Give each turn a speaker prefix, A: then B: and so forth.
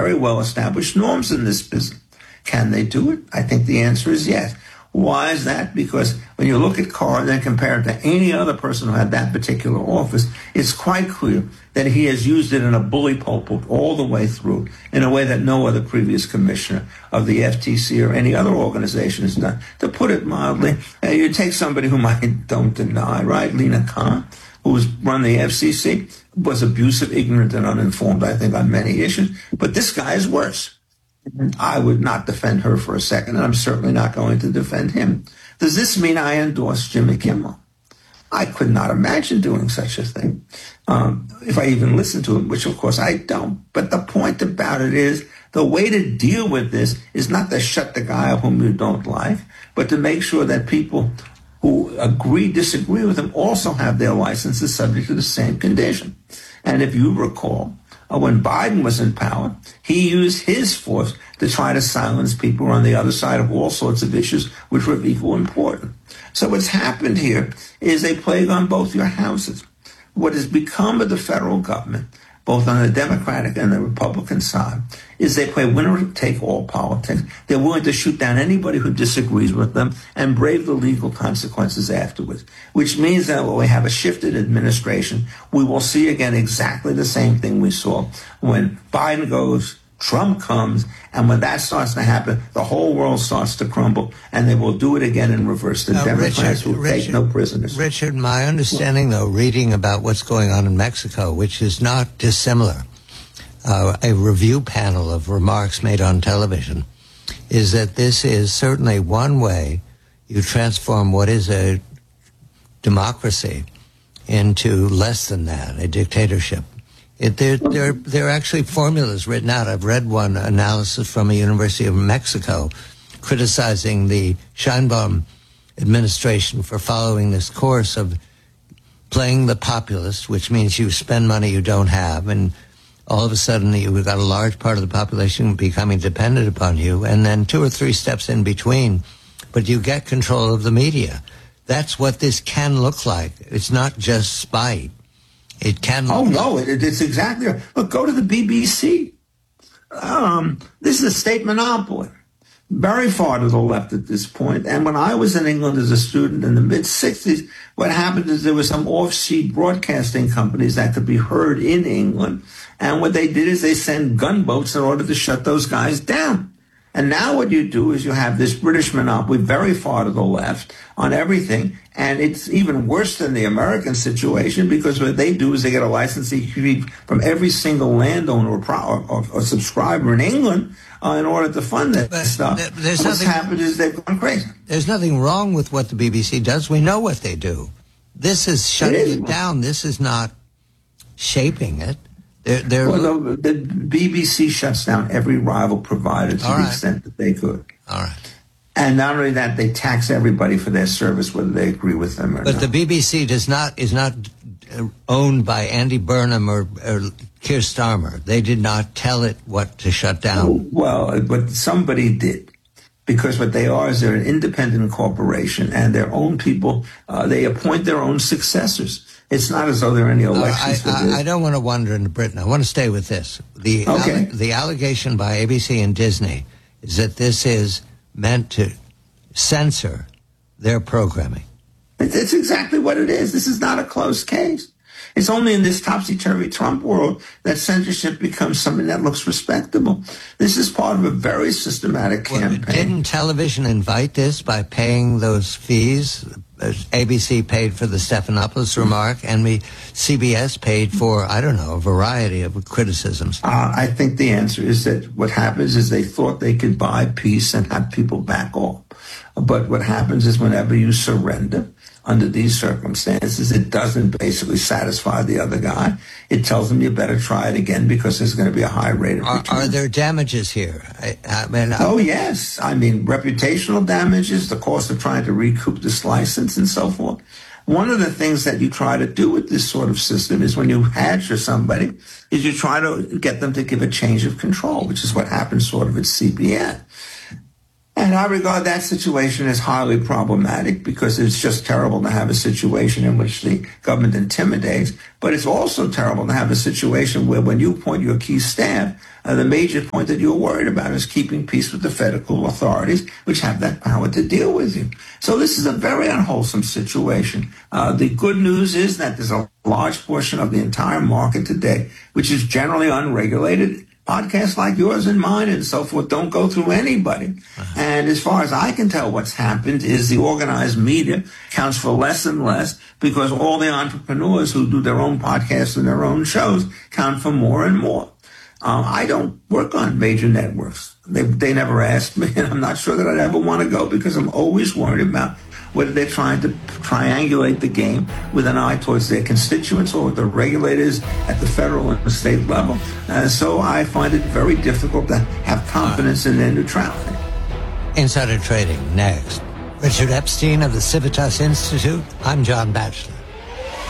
A: very well-established norms in this business. Can they do it? I think the answer is yes. Why is that? Because when you look at Carr and compare it to any other person who had that particular office, it's quite clear that he has used it in a bully pulpit all the way through in a way that no other previous commissioner of the FTC or any other organization has done. To put it mildly, you take somebody whom I don't deny, right? Lina Khan, who was run the FCC, was abusive, ignorant, and uninformed, I think, on many issues. But this guy is worse. I would not defend her for a second, and I'm certainly not going to defend him. Does this mean I endorse Jimmy Kimmel? I could not imagine doing such a thing if I even listened to him, which of course I don't. But the point about it is the way to deal with this is not to shut the guy up whom you don't like, but to make sure that people who disagree with him also have their licenses subject to the same condition. And if you recall, when Biden was in power, he used his force to try to silence people on the other side of all sorts of issues which were of equal importance. So what's happened here is a plague on both your houses. What has become of the federal government, both on the Democratic and the Republican side, is they play winner-take-all politics. They're willing to shoot down anybody who disagrees with them and brave the legal consequences afterwards, which means that when we have a shifted administration, we will see again exactly the same thing we saw when Biden goes, Trump comes, and when that starts to happen, the whole world starts to crumble, and they will do it again in reverse. The Democrats will take no prisoners.
B: Richard, my understanding, though, reading about what's going on in Mexico, which is not dissimilar, a review panel of remarks made on television, is that this is certainly one way you transform what is a democracy into less than that, a dictatorship. There are actually formulas written out. I've read one analysis from a University of Mexico criticizing the Sheinbaum administration for following this course of playing the populist, which means you spend money you don't have, and all of a sudden you've got a large part of the population becoming dependent upon you, and then 2 or 3 steps in between, but you get control of the media. That's what this can look like. It's not just spite. It can.
A: Oh, no, it's exactly right. Look, go to the BBC. This is a state monopoly, very far to the left at this point. And when I was in England as a student in the mid-'60s, what happened is there were some off-sea broadcasting companies that could be heard in England. And what they did is they sent gunboats in order to shut those guys down. And now what you do is you have this British monopoly very far to the left on everything. And it's even worse than the American situation because what they do is they get a licensing fee from every single landowner or subscriber in England in order to fund that stuff. What's happened is they've gone crazy.
B: There's nothing wrong with what the BBC does. We know what they do. This is shutting it down. This is not shaping it.
A: Well, the BBC shuts down every rival provider to the extent that they could.
B: All right.
A: And not only that, they tax everybody for their service, whether they agree with them or not.
B: But the BBC is not owned by Andy Burnham or Keir Starmer. They did not tell it what to shut down.
A: Well, but somebody did. Because what they are is they're an independent corporation, and their own people, they appoint their own successors. It's not as though there are any elections for this.
B: I don't want to wander into Britain. I want to stay with this. The allegation by ABC and Disney is that this is meant to censor their programming.
A: It's exactly what it is. This is not a closed case. It's only in this topsy-turvy Trump world that censorship becomes something that looks respectable. This is part of a very systematic campaign.
B: Didn't television invite this by paying those fees? ABC paid for the Stephanopoulos remark, and CBS paid for, I don't know, a variety of criticisms.
A: I think the answer is that what happens is they thought they could buy peace and have people back off. But what happens is whenever you surrender, under these circumstances, it doesn't basically satisfy the other guy. It tells them you better try it again because there's going to be a high rate of return.
B: Are there damages here?
A: Oh, yes. I mean, reputational damages, the cost of trying to recoup this license and so forth. One of the things that you try to do with this sort of system is when you hadge somebody, is you try to get them to give a change of control, which is what happened sort of at CBS. And I regard that situation as highly problematic because it's just terrible to have a situation in which the government intimidates. But it's also terrible to have a situation where when you appoint your key staff, the major point that you're worried about is keeping peace with the federal authorities, which have that power to deal with you. So this is a very unwholesome situation. The good news is that there's a large portion of the entire market today, which is generally unregulated. Podcasts like yours and mine and so forth don't go through anybody. And as far as I can tell, what's happened is the organized media counts for less and less because all the entrepreneurs who do their own podcasts and their own shows count for more and more. I don't work on major networks. They never asked me, and I'm not sure that I'd ever want to go because I'm always worried about whether they're trying to triangulate the game with an eye towards their constituents or the regulators at the federal and the state level. So I find it very difficult to have confidence in their neutrality.
B: Insider Trading, next. Richard Epstein of the Civitas Institute. I'm John Batchelor.